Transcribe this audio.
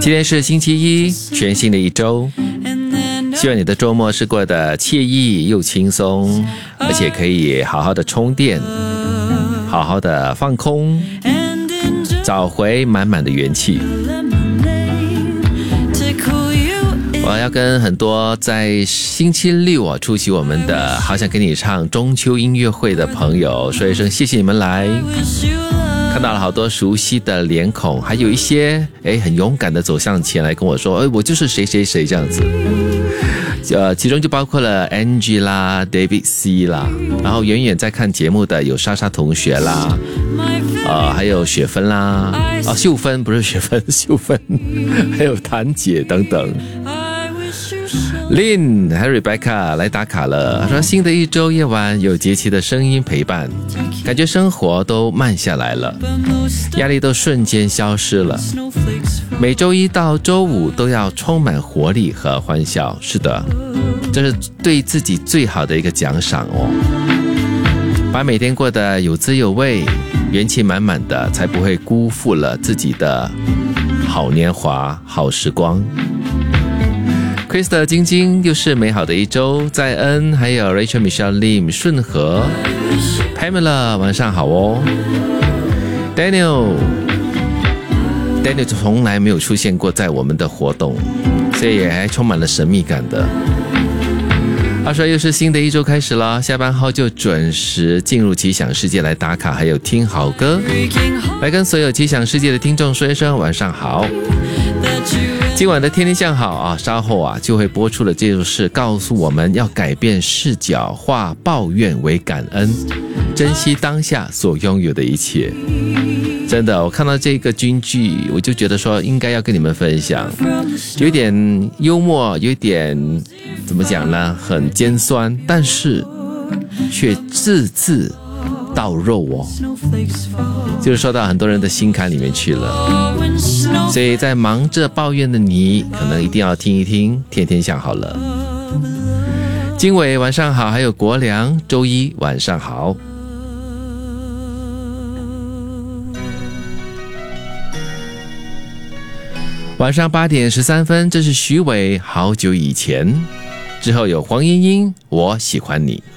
今天是星期一，全新的一周，希望你的周末是过得惬意又轻松，而且可以好好的充电，好好的放空，找回满满的元气。我要跟很多在星期六出席我们的好想跟你唱中秋音乐会的朋友说一声谢谢你们来，看到了好多熟悉的脸孔，还有一些很勇敢的走向前来跟我说我就是谁谁谁这样子。其中就包括了 Angie 啦 David C 啦，然后远远在看节目的有莎莎同学啦，还有雪芬啦，秀芬不是雪芬，秀芬还有谭姐等等。Lynn 还有 Rebecca 来打卡了，说新的一周夜晚有节气的声音陪伴，感觉生活都慢下来了，压力都瞬间消失了，每周一到周五都要充满活力和欢笑。是的，这是对自己最好的一个奖赏哦，把每天过得有滋有味，元气满满的，才不会辜负了自己的好年华好时光。Krista 晶晶又是美好的一周，在恩还有 Rachel Michelle Lim 顺和 Pamela 晚上好哦。 Daniel 从来没有出现过在我们的活动，所以也还充满了神秘感的。他说又是新的一周开始了，下班后就准时进入奇想世界来打卡，还有听好歌，来跟所有奇想世界的听众说一声晚上好。今晚的天天向好稍后就会播出的，这就是告诉我们要改变视角，化抱怨为感恩，珍惜当下所拥有的一切。真的，我看到这个金句，我就觉得说应该要跟你们分享，有点幽默，有点怎么讲呢，很尖酸，但是却字字到肉哦，就是说到很多人的心坎里面去了。所以在忙着抱怨的你，可能一定要听一听天天向好了。经纬晚上好，还有国良周一晚上好。晚上8点13分，这是徐伟好久以前，之后有黄莺莺我喜欢你。